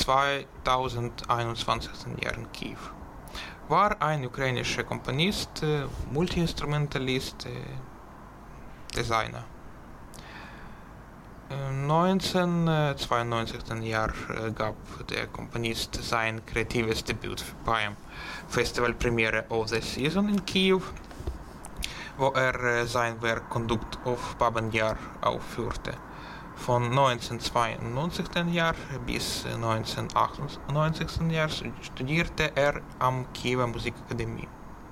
2021. Jahr in Kiew. War ein ukrainischer Komponist, Multiinstrumentalist, Designer. 1992. Jahr gab der Komponist sein kreatives Debüt beim Festival Premiere of the Season in Kiew, wo er sein Werk Conduct of Baben-Yar aufführte. Von 1992. Jahr bis 1998. Jahr studierte er am Kiewer Musikakademie.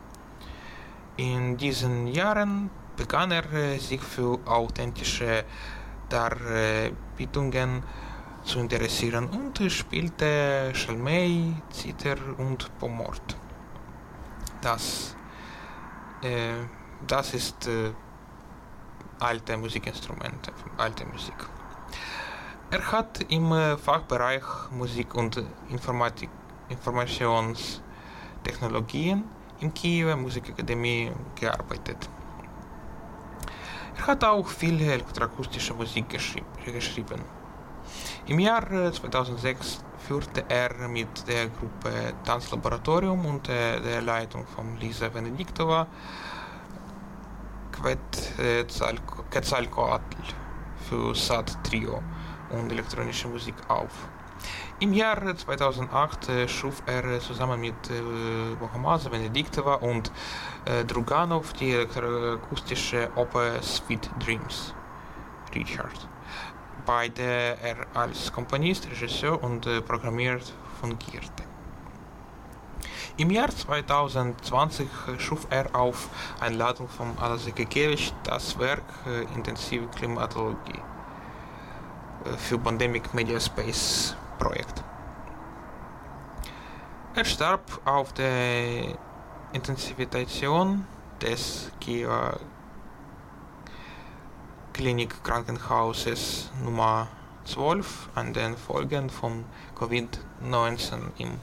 In diesen Jahren begann er sich für authentische Darbietungen zu interessieren und spielte Schalmei, Zither und Pomort. Das ist alte Musikinstrumente, alte Musik. Er hat im Fachbereich Musik und Informationstechnologien in Kiewer Musikakademie gearbeitet. Er hat auch viel elektroakustische Musik geschrieben. Im Jahr 2006 führte er mit der Gruppe Tanzlaboratorium unter der Leitung von Lisa Venediktova Quetzalcoatl für Sad Trio und elektronische Musik auf. Im Jahr 2008 schuf er zusammen mit Bohomaz, Venediktova und Druganov die elektroakustische Oper Sweet Dreams, Richard, bei der er als Komponist, Regisseur und Programmierer fungierte. Im Jahr 2020 schuf er auf Einladung von Alexei Kekewitsch das Werk Intensive Klimatologie für Pandemic Media Space Projekt. Er starb auf der Intensivitation des Kiewer Klinik-Krankenhauses Nummer 12 an den Folgen von Covid-19 im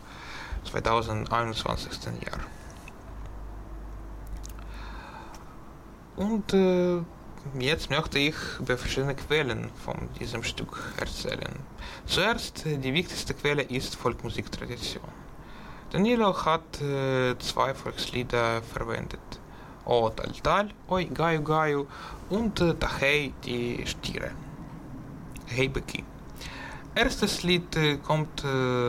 2021. Jahr. Und jetzt möchte ich über verschiedene Quellen von diesem Stück erzählen. Zuerst, die wichtigste Quelle ist Volksmusiktradition. Danilo hat zwei Volkslieder verwendet. O Tal Tal, Oi Gayu Gayu und Tahei die Stiere. Heibeki. Erstes Lied kommt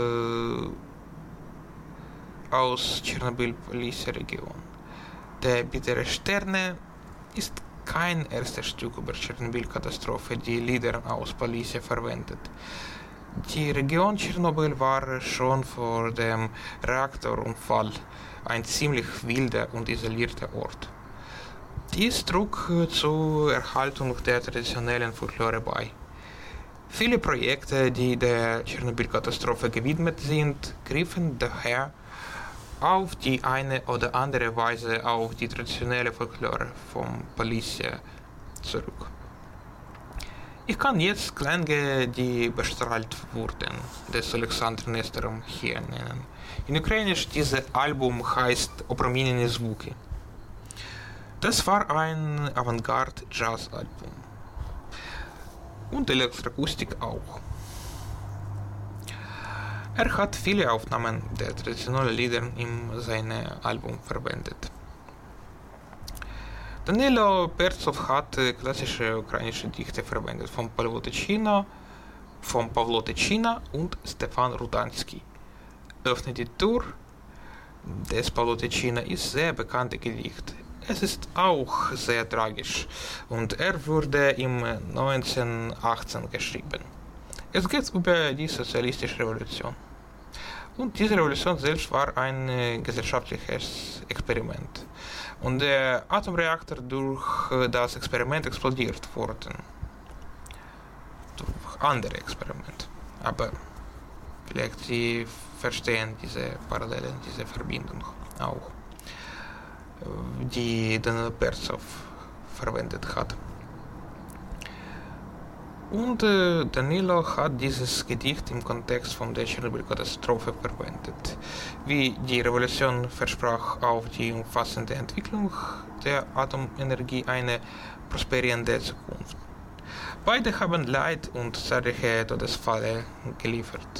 aus Tschernobyl-Polisse-Region. Der bittere Sterne ist kein erstes Stück über Tschernobyl-Katastrophe, die Lieder aus Polisse verwendet. Die Region Tschernobyl war schon vor dem Reaktorunfall ein ziemlich wilder und isolierter Ort. Dies trug zur Erhaltung der traditionellen Folklore bei. Viele Projekte, die der Tschernobyl-Katastrophe gewidmet sind, griffen daher auf die eine oder andere Weise auf die traditionelle Folklore von Polisse zurück. Ich kann jetzt Klänge, die bestrahlt wurden, des Alexander Nesterov hier nennen. In Ukrainisch dieses Album heißt Opромінені звуки. Das war ein Avantgarde-Jazz-Album. Und Elektroakustik auch. Er hat viele Aufnahmen der traditionellen Lieder in seinem Album verwendet. Danilo Pertsov hat klassische ukrainische Dichter verwendet von Pavlo Tychyna und Stefan Rudanski. Öffnet die Tür des Pavlo Tychyna ist sehr bekanntes Gedicht. Es ist auch sehr tragisch und er wurde im 1918 geschrieben. Es geht über die sozialistische Revolution. Und diese Revolution selbst war ein gesellschaftliches Experiment. Und der Atomreaktor durch das Experiment explodiert wurde. Durch andere Experimente. Aber vielleicht Sie verstehen diese Parallelen, diese Verbindung auch, die Danilo Pertsov verwendet hat. Und Danilo hat dieses Gedicht im Kontext von der Tschernobyl-Katastrophe verwendet, wie die Revolution versprach auf die umfassende Entwicklung der Atomenergie eine prosperierende Zukunft. Beide haben Leid und zahlreiche Todesfälle geliefert.